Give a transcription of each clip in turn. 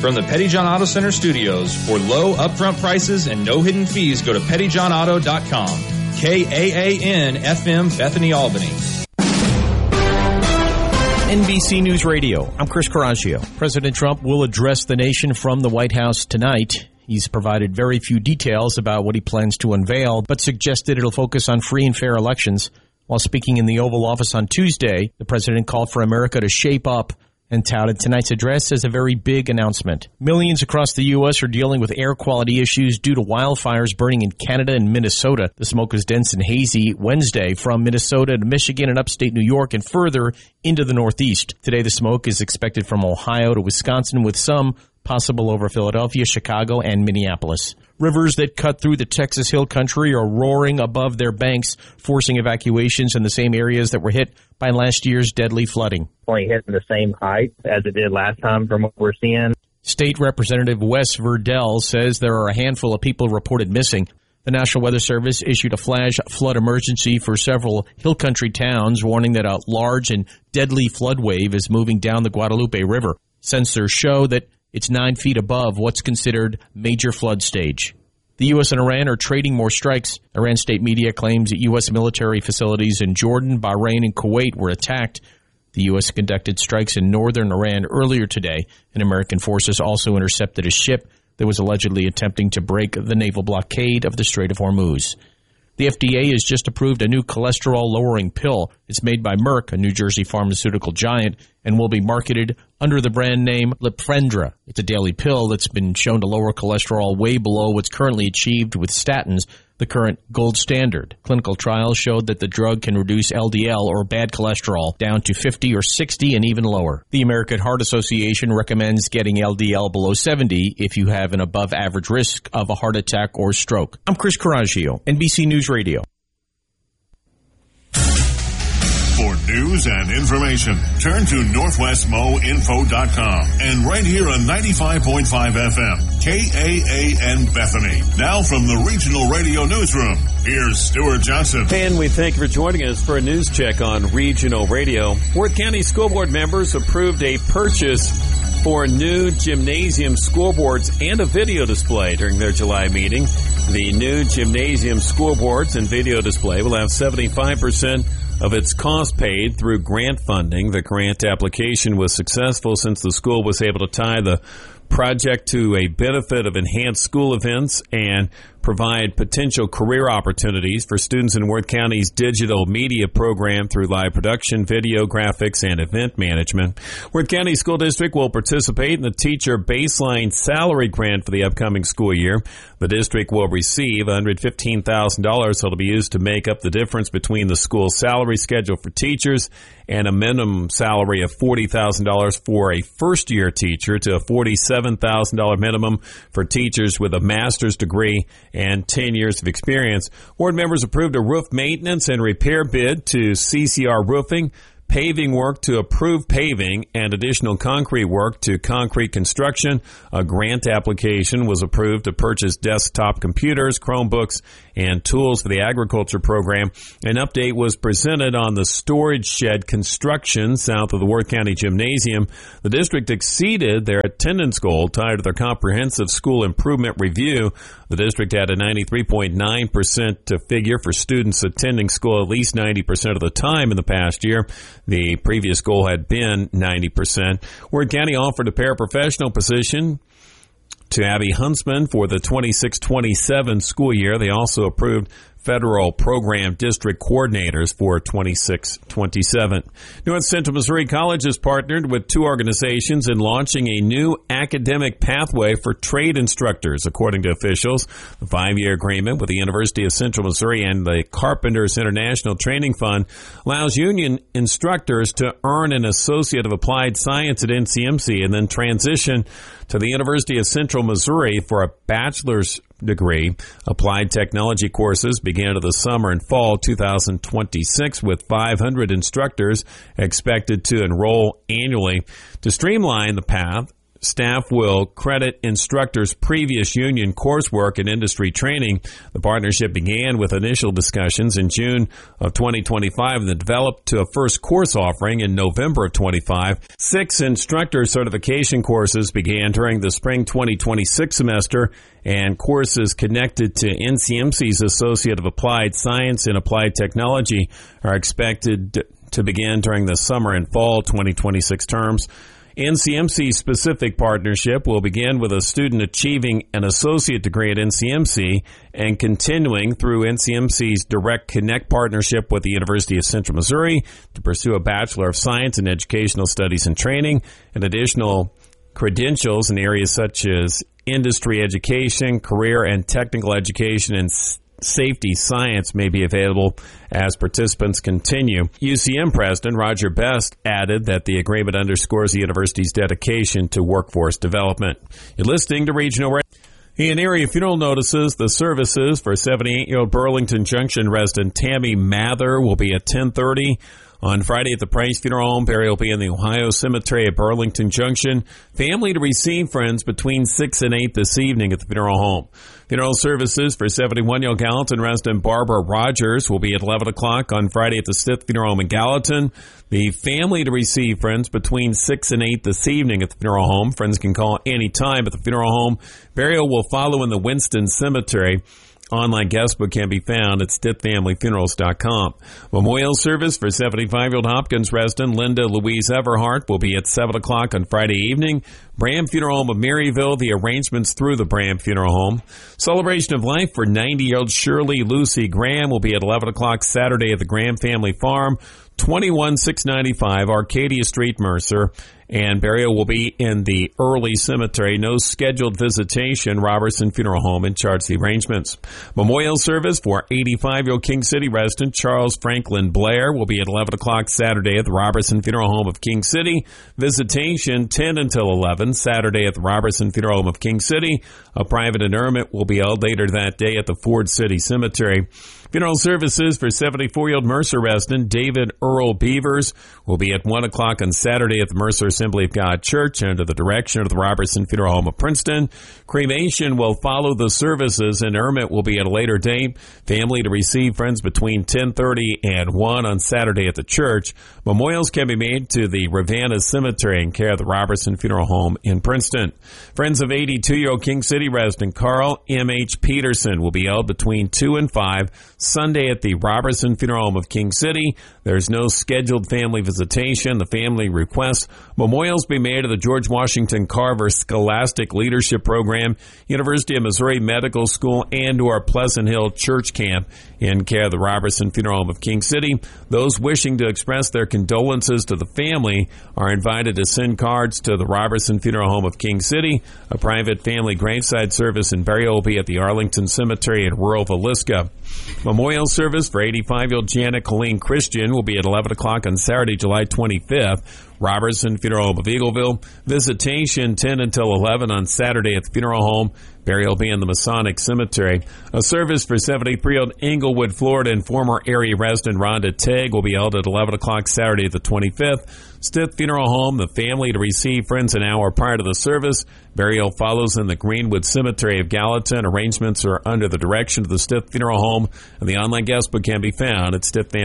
From the Petty John Auto Center studios, for low upfront prices and no hidden fees, go to pettyjohnauto.com. KAAN FM, Bethany, Albany. NBC News Radio. I'm Chris Coraggio. President Trump will address the nation from the White House tonight. He's provided very few details about what he plans to unveil, but suggested it'll focus on free and fair elections. While speaking in the Oval Office on Tuesday, the president called for America to shape up and touted tonight's address as a very big announcement. Millions across the U.S. are dealing with air quality issues due to wildfires burning in Canada and Minnesota. The smoke was dense and hazy Wednesday from Minnesota to Michigan and upstate New York and further into the Northeast. Today, the smoke is expected from Ohio to Wisconsin, with some possible over Philadelphia, Chicago, and Minneapolis. Rivers that cut through the Texas Hill Country are roaring above their banks, forcing evacuations in the same areas that were hit by last year's deadly flooding. Only hitting the same height as it did last time from what we're seeing. State Representative Wes Verdell says there are a handful of people reported missing. The National Weather Service issued a flash flood emergency for several hill country towns, warning that a large and deadly flood wave is moving down the Guadalupe River. Sensors show that it's 9 feet above what's considered major flood stage. The U.S. and Iran are trading more strikes. Iran state media claims that U.S. military facilities in Jordan, Bahrain, and Kuwait were attacked. The U.S. conducted strikes in northern Iran earlier today, and American forces also intercepted a ship that was allegedly attempting to break the naval blockade of the Strait of Hormuz. The FDA has just approved a new cholesterol-lowering pill. It's made by Merck, a New Jersey pharmaceutical giant, and will be marketed under the brand name Liphendra. It's a daily pill that's been shown to lower cholesterol way below what's currently achieved with statins, the current gold standard. Clinical trials showed that the drug can reduce LDL, or bad cholesterol, down to 50 or 60 and even lower. The American Heart Association recommends getting LDL below 70 if you have an above-average risk of a heart attack or stroke. I'm Chris Coraggio, NBC News Radio. For news and information, turn to NorthwestMoInfo.com and right here on 95.5 FM, KAAN Bethany. Now from the Regional Radio Newsroom, here's Stuart Johnson. And we thank you for joining us for a news check on Regional Radio. Worth County School Board members approved a purchase for new gymnasium scoreboards and a video display during their July meeting. The new gymnasium scoreboards and video display will have 75% of its cost paid through grant funding. The grant application was successful since the school was able to tie the project to a benefit of enhanced school events and provide potential career opportunities for students in Worth County's digital media program through live production, video, graphics, and event management. Worth County School District will participate in the teacher baseline salary grant for the upcoming school year. The district will receive $115,000 that will be used to make up the difference between the school's salary schedule for teachers and a minimum salary of $40,000 for a first-year teacher to a $47,000 minimum for teachers with a master's degree and 10 years of experience. Board members approved a roof maintenance and repair bid to CCR Roofing, paving work to approved paving, and additional concrete work to concrete construction. A grant application was approved to purchase desktop computers, Chromebooks, and tools for the agriculture program. An update was presented on the storage shed construction south of the Worth County Gymnasium. The district exceeded their attendance goal tied to their comprehensive school improvement review. The district had a 93.9% figure for students attending school at least 90% of the time in the past year. The previous goal had been 90%. Worth County offered a paraprofessional position to Abby Huntsman for the 26-27 school year. They also approved federal program district coordinators for 26-27. North Central Missouri College has partnered with two organizations in launching a new academic pathway for trade instructors, according to officials. The 5-year agreement with the University of Central Missouri and the Carpenters International Training Fund allows union instructors to earn an Associate of Applied Science at NCMC and then transition to the University of Central Missouri for a bachelor's degree. Applied technology courses begin in the summer and fall 2026 with 500 instructors expected to enroll annually. To streamline the path, staff will credit instructors' previous union coursework and industry training. The partnership began with initial discussions in June of 2025 and then developed to a first course offering in November of 25. 6 instructor certification courses began during the spring 2026 semester, and courses connected to NCMC's Associate of Applied Science and Applied Technology are expected to begin during the summer and fall 2026 terms. NCMC's specific partnership will begin with a student achieving an associate degree at NCMC and continuing through NCMC's Direct Connect partnership with the University of Central Missouri to pursue a Bachelor of Science in Educational Studies and Training and additional credentials in areas such as industry education, career and technical education, and safety science may be available as participants continue. UCM President Roger Best added that the agreement underscores the university's dedication to workforce development. You're listening to Regional Radio. In area funeral notices, the services for 78-year-old Burlington Junction resident Tammy Mather will be at 10:30. On Friday at the Price Funeral Home. Burial will be in the Ohio Cemetery at Burlington Junction. Family to receive friends between 6 and 8 this evening at the funeral home. Funeral services for 71-year-old Gallatin resident Barbara Rogers will be at 11 o'clock on Friday at the Stith Funeral Home in Gallatin. The family to receive friends between 6 and 8 this evening at the funeral home. Friends can call any time at the funeral home. Burial will follow in the Winston Cemetery. Online guest book can be found at StittFamilyFunerals.com. Memorial service for 75-year-old Hopkins resident Linda Louise Everhart will be at 7 o'clock on Friday evening. Bram Funeral Home of Maryville, the arrangements through the Bram Funeral Home. Celebration of life for 90-year-old Shirley Lucy Graham will be at 11 o'clock Saturday at the Graham Family Farm, 21695 Arcadia Street, Mercer. And burial will be in the Early Cemetery. No scheduled visitation. Robertson Funeral Home in charge of the arrangements. Memorial service for 85-year-old King City resident Charles Franklin Blair will be at 11 o'clock Saturday at the Robertson Funeral Home of King City. Visitation 10 until 11 Saturday at the Robertson Funeral Home of King City. A private interment will be held later that day at the Ford City Cemetery. Funeral services for 74-year-old Mercer resident David Earl Beavers will be at 1 o'clock on Saturday at the Mercer Assembly of God Church under the direction of the Robertson Funeral Home of Princeton. Cremation will follow the services and interment will be at a later date. Family to receive friends between 10:30 and 1 on Saturday at the church. Memorials can be made to the Ravenna Cemetery in care of the Robertson Funeral Home in Princeton. Friends of 82-year-old King City resident Carl M.H. Peterson will be held between 2 and 5 Sunday at the Robertson Funeral Home of King City. There's no scheduled family visitation. The family requests memorials be made to the George Washington Carver Scholastic Leadership Program, University of Missouri Medical School, and or Pleasant Hill Church Camp in care of the Robertson Funeral Home of King City. Those wishing to express their condolences to the family are invited to send cards to the Robertson Funeral Home of King City. A private family graveside service and burial will be at the Arlington Cemetery in rural Villisca. Memorial service for 85-year-old Janet Colleen Christian will be at 11 o'clock on Saturday, July 25th. Robertson Funeral Home of Eagleville. Visitation 10 until 11 on Saturday at the funeral home. Burial will be in the Masonic Cemetery. A service for 73-year-old Englewood, Florida, and former area resident Rhonda Tegg will be held at 11 o'clock Saturday the 25th. Stith Funeral Home, the family to receive friends an hour prior to the service. Burial follows in the Greenwood Cemetery of Gallatin. Arrangements are under the direction of the Stith Funeral Home, and the online guest book can be found at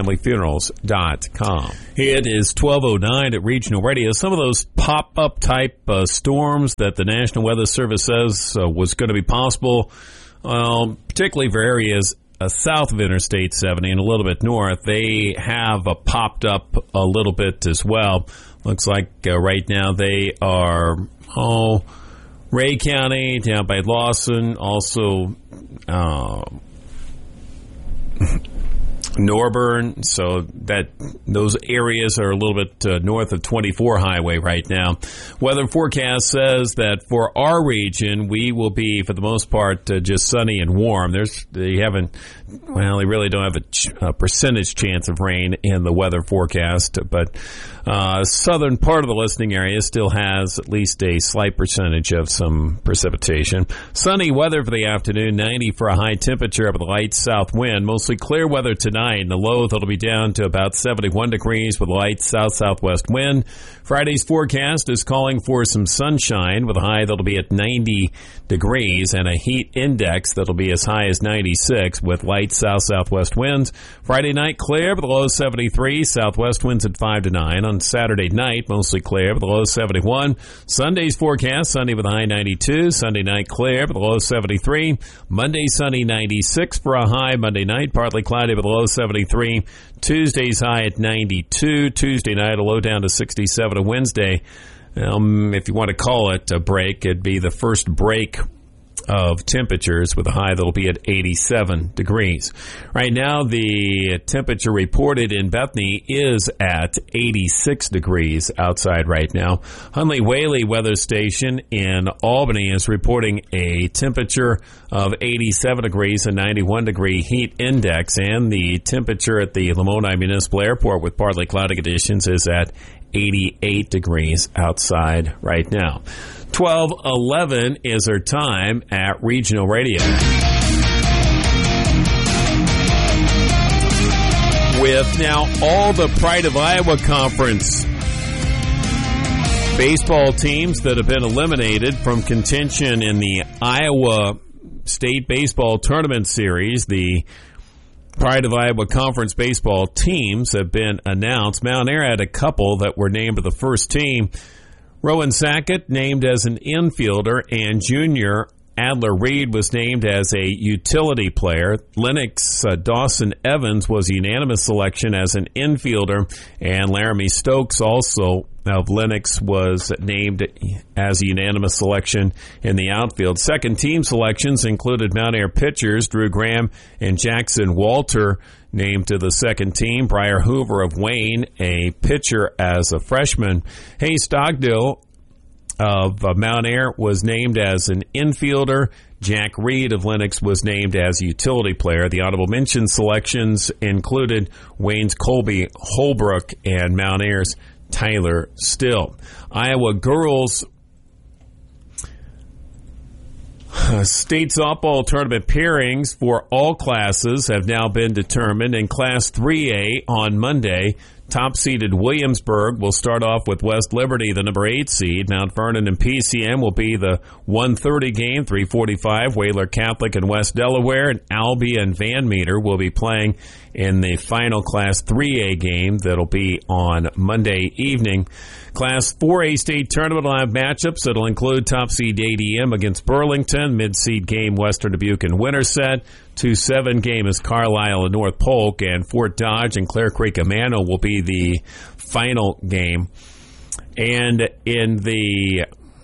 StittFamilyFunerals.com. It is 12:09 at Regional Radio. Some of those pop-up type storms that the National Weather Service says was going to be possible, particularly for areas south of Interstate 70 and a little bit north, they have popped up a little bit as well. Looks like right now they are Ray County, down by Lawson, also Norburn, so that those areas are a little bit north of 24 Highway right now. Weather forecast says that for our region, we will be, for the most part, just sunny and warm. They really don't have a percentage chance of rain in the weather forecast, but Southern part of the listening area still has at least a slight percentage of some precipitation. Sunny weather for the afternoon, 90 for a high temperature with a light south wind. Mostly clear weather tonight, and the low that'll be down to about 71 degrees with a light south-southwest wind. Friday's forecast is calling for some sunshine with a high that'll be at 90 degrees and a heat index that'll be as high as 96 with light south-southwest winds. Friday night clear with a low 73, southwest winds at 5 to 9. On Saturday night, mostly clear with a low 71. Sunday's forecast, Sunday with a high 92. Sunday night clear with a low 73. Monday, sunny 96 for a high. Monday night, partly cloudy with a low 73. Tuesday's high at 92. Tuesday night, a low down to 67. A Wednesday, if you want to call it a break, it'd be the first break of temperatures with a high that'll be at 87 degrees. Right now, the temperature reported in Bethany is at 86 degrees outside right now. Hunley Whaley Weather Station in Albany is reporting a temperature of 87 degrees and 91 degree heat index, and the temperature at the Lamoni Municipal Airport with partly cloudy conditions is at 88 degrees outside right now. 12:11 is our time at Regional Radio. With now all the Pride of Iowa Conference baseball teams that have been eliminated from contention in the Iowa State Baseball Tournament Series, the Pride of Iowa Conference baseball teams have been announced. Mount Ayr had a couple that were named to the first team. Rowan Sackett named as an infielder, and junior Adler Reed was named as a utility player. Lennox Dawson Evans was a unanimous selection as an infielder, and Laramie Stokes also of Lennox was named as a unanimous selection in the outfield. Second team selections included Mount Ayr pitchers Drew Graham and Jackson Walter named to the second team. Briar Hoover of Wayne, a pitcher as a freshman. Hayes Stockdill of Mount Ayr was named as an infielder. Jack Reed of Lennox was named as a utility player. The honorable mention selections included Wayne's Colby Holbrook and Mount Ayr's Tyler Still. Iowa girls state softball tournament pairings for all classes have now been determined. In Class 3A on Monday, top-seeded Williamsburg will start off with West Liberty, the number 8 seed. Mount Vernon and PCM will be the 1:30 game, 3:45. Whaler Catholic and West Delaware, and Albia and Van Meter will be playing in the final Class 3A game that'll be on Monday evening. Class 4A state tournament will have matchups that'll include top seed ADM against Burlington, mid-seed game Western Dubuque and Winterset, 2-7 game is Carlisle and North Polk, and Fort Dodge and Clear Creek Amano will be the final game. And in the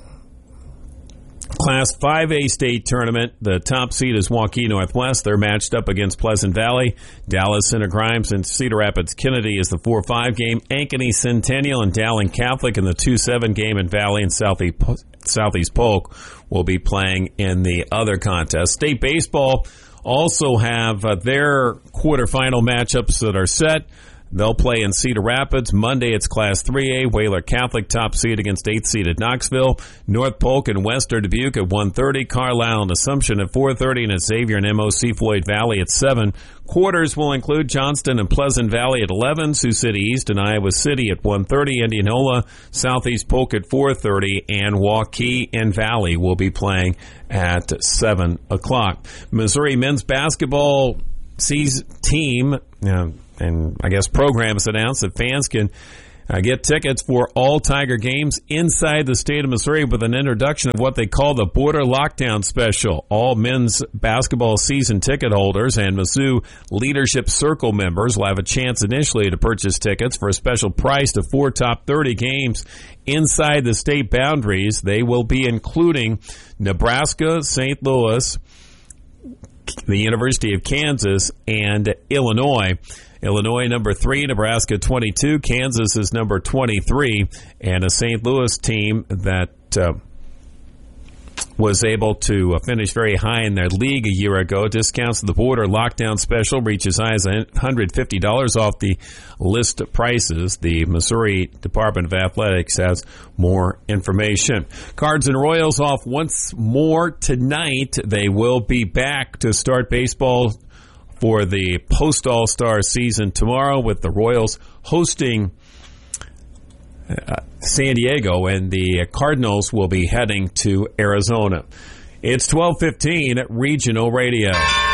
Class 5A state tournament, the top seed is Waukee Northwest. They're matched up against Pleasant Valley. Dallas Center Grimes and Cedar Rapids Kennedy is the 4-5 game. Ankeny Centennial and Dowling Catholic in the 2-7 game, and Valley and Southeast Polk will be playing in the other contest. State baseball also have their quarterfinal matchups that are set. They'll play in Cedar Rapids. Monday, it's Class 3A. Whaler Catholic top seed against 8th seed at Knoxville. North Polk and Western Dubuque at 1:30. Carlisle and Assumption at 4:30. And at Xavier and MOC Floyd Valley at 7. Quarters will include Johnston and Pleasant Valley at 11. Sioux City East and Iowa City at 1:30. Indianola, Southeast Polk at 4:30. And Waukee and Valley will be playing at 7 o'clock. Missouri men's basketball team, and I guess programs announced that fans can get tickets for all Tiger games inside the state of Missouri with an introduction of what they call the Border Lockdown Special. All men's basketball season ticket holders and Mizzou Leadership Circle members will have a chance initially to purchase tickets for a special price to 4 top 30 games inside the state boundaries. They will be including Nebraska, St. Louis, the University of Kansas, and Illinois. Illinois number 3, Nebraska 22, Kansas is number 23, and a St. Louis team that was able to finish very high in their league a year ago. Discounts at the border lockdown special reach as high as $150 off the list prices. The Missouri Department of Athletics has more information. Cards and Royals off once more tonight. They will be back to start baseball for the post-All-Star season tomorrow, with the Royals hosting San Diego, and the Cardinals will be heading to Arizona. It's 12:15 at Regional Radio.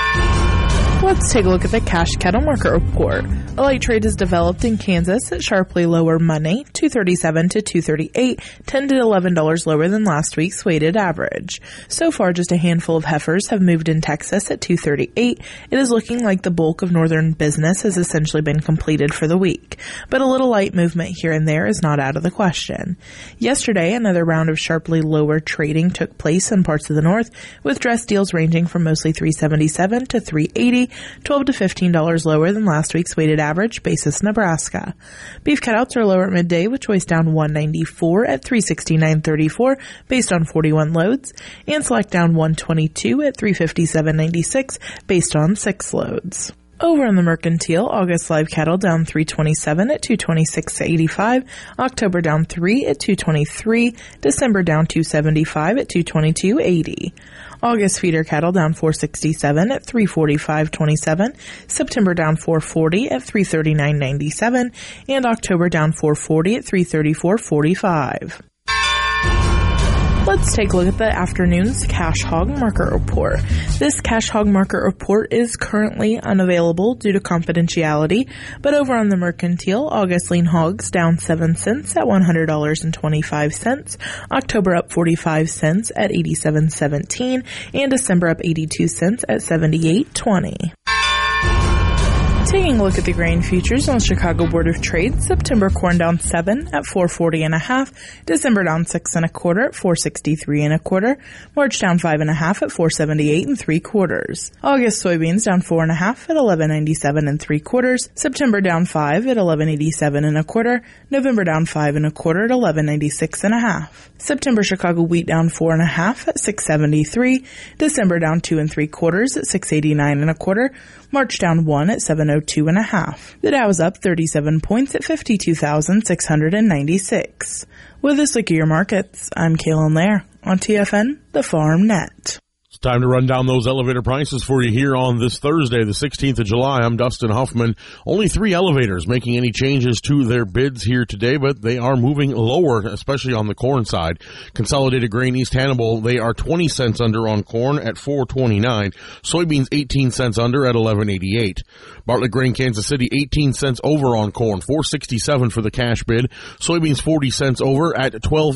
Let's take a look at the cash cattle market report. A light trade is developed in Kansas at sharply lower money, $237 to $238, $10 to $11 lower than last week's weighted average. So far, just a handful of heifers have moved in Texas at $238. It is looking like the bulk of northern business has essentially been completed for the week, but a little light movement here and there is not out of the question. Yesterday, another round of sharply lower trading took place in parts of the north, with dress deals ranging from mostly $377 to $380, $12 to $15 lower than last week's weighted average, basis Nebraska. Beef cutouts are lower at midday, with choice down $194 at $369.34 based on 41 loads, and select down $122 at $357.96 based on 6 loads. Over on the mercantile, August live cattle down $327 at $226.85, October down $3 at $223, December down $275 at $222.80. August feeder cattle down $467 at $345.27, September down $440 at $339.97, and October down $440 at $334.45. Let's take a look at the afternoon's cash hog market report. This cash hog market report is currently unavailable due to confidentiality, but over on the mercantile, August lean hogs down 7 cents at $100.25, October up 45 cents at $87.17, and December up 82 cents at $78.20. Taking a look at the grain futures on the Chicago Board of Trade, September corn down 7 at $440.5, December down 6 1/4 at $463 1/4, March down 5 1/2 at $478 3/4. August soybeans down 4 1/2 at $11.97 3/4, September down 5 at $11.87 1/4, November down 5 1/4 at $11.96 1/2. September Chicago wheat down 4 1/2 at $673, December down 2 3/4 at $689 1/4, March down 1 at $702 1/2. The Dow is up 37 points at 52,696. With this look at your markets, I'm Kaylin Lair on TFN, the Farm Net. Time to run down those elevator prices for you here on this Thursday, the 16th of July. I'm Dustin Huffman. Only 3 elevators making any changes to their bids here today, but they are moving lower, especially on the corn side. Consolidated Grain East Hannibal, they are 20 cents under on corn at $4.29. Soybeans 18 cents under at $11.88. Bartlett Grain Kansas City 18 cents over on corn, $4.67 for the cash bid. Soybeans 40 cents over at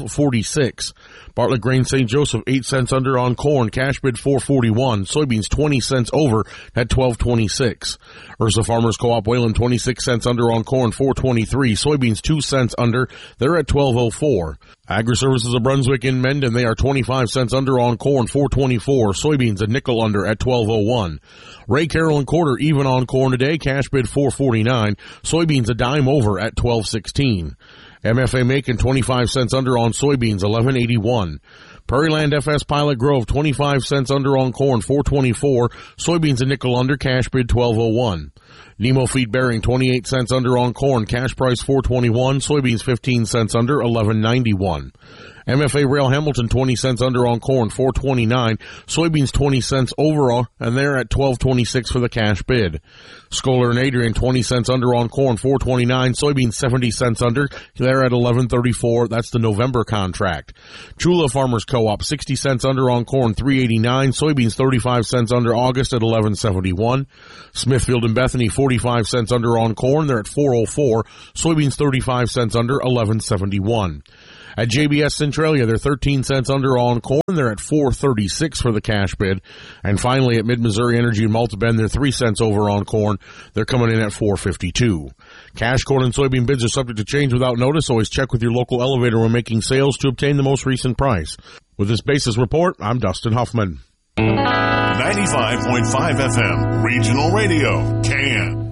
$12.46. Bartlett Grain St. Joseph 8 cents under on corn, cash bid $4.41. Soybeans 20 cents over at $12.26. Ursa Farmers Co-op Wayland 26 cents under on corn, $4.23. Soybeans 2 cents under, they're at $12.04. Agri-Services of Brunswick in Mendon, they are 25 cents under on corn, $4.24. Soybeans a nickel under at $12.01. Ray Carroll and Quarter even on corn today, cash bid $4.49. Soybeans a dime over at $12.16. MFA Macon 25 cents under on soybeans, $11.81. Prairieland FS Pilot Grove 25 cents under on corn, $4.24. Soybeans a nickel under, cash bid $12.01. Nemo Feed Bearing 28 cents under on corn, cash price $4.21. Soybeans 15 cents under, $11.91. MFA Rail Hamilton 20 cents under on corn, $4.29. Soybeans 20 cents over, and they're at $12.26 for the cash bid. Scholar and Adrian 20 cents under on corn, $4.29. Soybeans 70 cents under, they're at $11.34. That's the November contract. Chula Farmers Co-op 60 cents under on corn, $3.89. Soybeans 35 cents under August at $11.71. Smithfield and Bethany 45 cents under on corn, they're at $4.04. Soybeans 35 cents under, $11.71. At JBS Centralia, they're 13 cents under on corn. They're at $4.36 for the cash bid. And finally, at Mid-Missouri Energy and Malta-Bend, they're 3 cents over on corn. They're coming in at $4.52. Cash corn and soybean bids are subject to change without notice. Always check with your local elevator when making sales to obtain the most recent price. With this basis report, I'm Dustin Huffman. 95.5 FM, Regional Radio, KN.